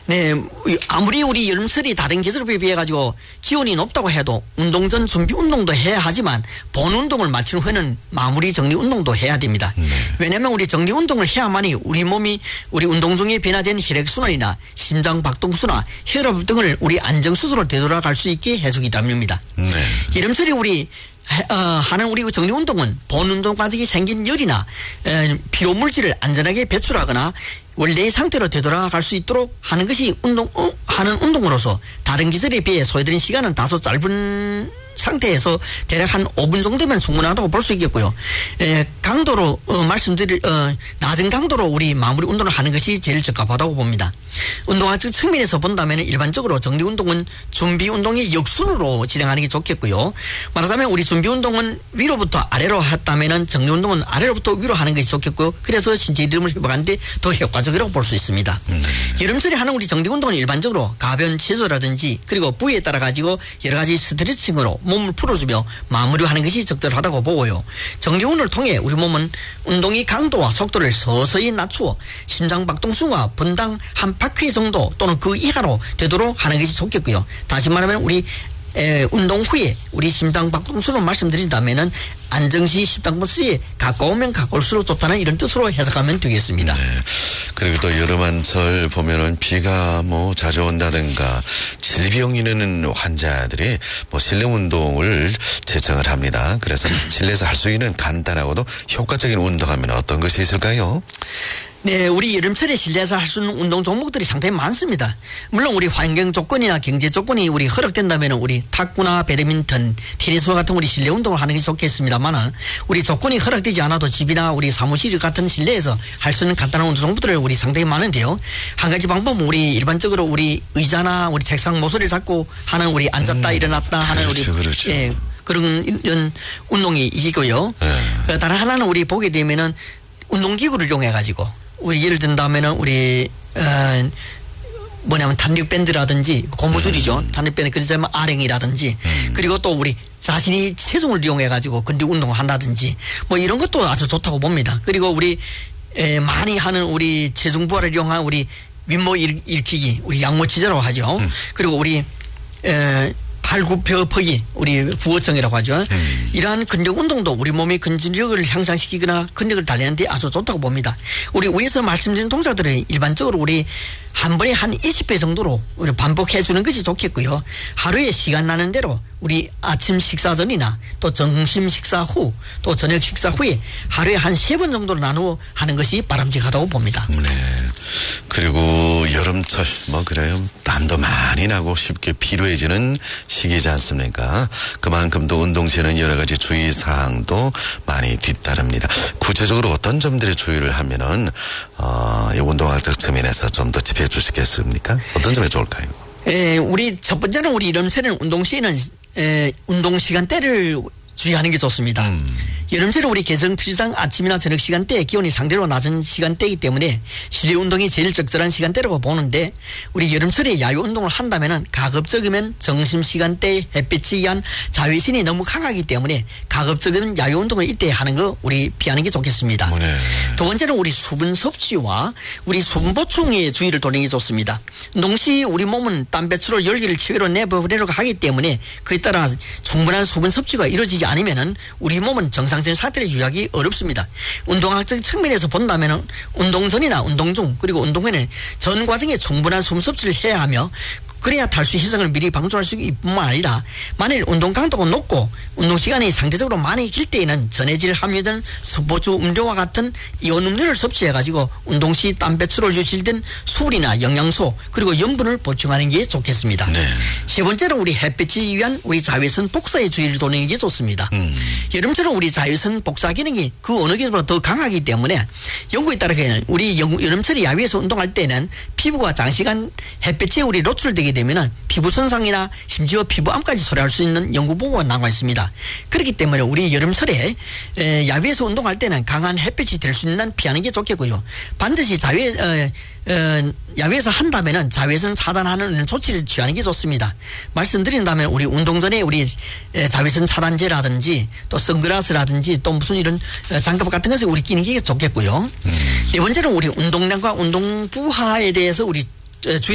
네, 아무리 우리 여름철이 다른 계절에 비해 가지고 기온이 높다고 해도 운동 전 준비 운동도 해야 하지만 본 운동을 마친 후에는 마무리 정리 운동도 해야 됩니다. 왜냐하면 우리 정리 운동을 해야만이 우리 몸이 우리 운동 중에 변화된 혈액순환이나 심장 박동수나 혈압 등을 우리 안정 수준으로 되돌아갈 수 있게 해주기 때문입니다. 여름철에 우리 하는 우리 정리 운동은 본 운동 과정이 생긴 열이나 피로 물질을 안전하게 배출하거나 원래의 상태로 되돌아갈 수 있도록 하는 것이 하는 운동으로서 다른 기술에 비해 소요되는 시간은 다소 짧은 상태에서 대략 한 5분 정도면 충분하다고 볼 수 있겠고요. 강도로 낮은 강도로 우리 마무리 운동을 하는 것이 제일 적합하다고 봅니다. 운동학적 측면에서 본다면 일반적으로 정리 운동은 준비 운동의 역순으로 진행하는 게 좋겠고요. 말하자면 우리 준비 운동은 위로부터 아래로 했다면 정리 운동은 아래로부터 위로 하는 것이 좋겠고요. 그래서 신체 리듬을 회복하는데 더 효과적이라고 볼 수 있습니다. 여름철에 하는 우리 정리 운동은 일반적으로 가변 체조라든지 그리고 부위에 따라 가지고 여러 가지 스트레칭으로 몸을 풀어주며 마무리하는 것이 적절하다고 보고요. 정리 운동을 통해 우리 몸은 운동의 강도와 속도를 서서히 낮추어 심장 박동수가 분당 한 바퀴 정도 또는 그 이하로 되도록 하는 것이 좋겠고요. 다시 말하면 우리 운동 후에 우리 심장 박동수로 말씀드린다면은 안정시 심장 박동수에 가까우면 가까울수록 좋다는 이런 뜻으로 해석하면 되겠습니다. 네. 그리고 또 여름한철 보면은 비가 자주 온다든가 질병이 있는 환자들이 실내 운동을 제청을 합니다. 그래서 실내에서 할 수 있는 간단하고도 효과적인 운동하면 어떤 것이 있을까요? 네, 우리 여름철에 실내에서 할 수 있는 운동 종목들이 상당히 많습니다. 물론 우리 환경 조건이나 경제 조건이 우리 허락된다면 우리 탁구나 배드민턴, 테니스와 같은 우리 실내 운동을 하는 게 좋겠습니다만은 우리 조건이 허락되지 않아도 집이나 우리 사무실 같은 실내에서 할 수 있는 간단한 운동 종목들을 우리 상당히 많은데요. 한 가지 방법은 우리 일반적으로 우리 의자나 우리 책상 모서리를 잡고 하는 우리 앉았다 일어났다 하는 그렇죠. 예, 그런 이런 운동이 이기고요. 다른 하나는 우리 보게 되면은 운동기구를 이용해 가지고 우리 예를 든다면은 우리 단력밴드라든지 고무줄이죠. 단력밴드 그러자면 아랭이라든지 그리고 또 우리 자신이 체중을 이용해 가지고 근력 운동을 한다든지 이런 것도 아주 좋다고 봅니다. 그리고 우리 많이 하는 우리 체중 부하를 이용한 우리 윗모 일으키기 우리 양모치자라고 하죠. 그리고 우리 팔굽혀펴기 우리 부어청이라고 하죠. 이러한 근력 운동도 우리 몸의 근력을 향상시키거나 근력을 달리는 데 아주 좋다고 봅니다. 우리 위에서 말씀드린 동작들을 일반적으로 우리 한 번에 한 20회 정도로 우리 반복해 주는 것이 좋겠고요. 하루에 시간 나는 대로 우리 아침 식사 전이나 또 점심 식사 후 또 저녁 식사 후에 하루에 한 3번 정도로 나누어 하는 것이 바람직하다고 봅니다. 네. 그리고 여름철 그래요. 땀도 많이 나고 쉽게 피로해지는 시기지 않습니까? 그만큼 또 운동 시에는 여러 가지 주의사항도 많이 뒤따릅니다. 구체적으로 어떤 점들에 주의를 하면은 이 운동학적 측면에서 좀 더 짚어 주시겠습니까? 어떤 점이 좋을까요? 우리 첫 번째는 우리 여름철에는 운동 시에는 운동 시간대를 주의하는 게 좋습니다. 여름철에 우리 개성 특성상 아침이나 저녁 시간대에 기온이 상대로 낮은 시간대이기 때문에 실내 운동이 제일 적절한 시간대라고 보는데 우리 여름철에 야외 운동을 한다면은 가급적이면 점심 시간대에 햇빛이 의한 자외선이 너무 강하기 때문에 가급적이면 야외 운동을 이때 하는 거 우리 피하는 게 좋겠습니다. 두 번째는 우리 수분 섭취와 우리 수분 보충에 주의를 돌리는 게 좋습니다. 농시 우리 몸은 땀 배출을 열기를 체외로 내보내려고 하기 때문에 그에 따라 충분한 수분 섭취가 이루어지지 않으면은 우리 몸은 정상적인 상태를 유지하기 어렵습니다. 운동학적 측면에서 본다면 운동 전이나 운동 중 그리고 운동 후에는 전 과정에 충분한 수분 섭취를 해야 하며 그래야 탈수 희생을 미리 방조할 수 있을 뿐만 아니라 만일 운동 강도가 높고 운동 시간이 상대적으로 많이 길 때에는 전해질 함유된 스포츠 음료와 같은 이온 음료를 섭취해가지고 운동 시 땀 배출을 유실된 술이나 영양소 그리고 염분을 보충하는 게 좋겠습니다. 세 번째로 우리 햇빛이 위한 우리 자외선 복사에 주의를 돌리는 게 좋습니다. 여름철은 우리 자외선 복사 기능이 그 어느 게보다 더 강하기 때문에 연구에 따르기에는 우리 여름철에 야외에서 운동할 때는 피부가 장시간 햇빛에 우리 노출되게 되면은 피부 손상이나 심지어 피부암까지 초래할 수 있는 연구 보고가 나와 있습니다. 그렇기 때문에 우리 여름철에 야외에서 운동할 때는 강한 햇빛이 될 수 있는 피하는 게 좋겠고요. 반드시 야외에서 한다면은 자외선 차단하는 조치를 취하는 게 좋습니다. 말씀드린다면 우리 운동 전에 우리 자외선 차단제라든지 또 선글라스라든지 또 무슨 이런 장갑 같은 것을 우리 끼는 게 좋겠고요. 네 번째는 우리 운동량과 운동 부하에 대해서 우리 주의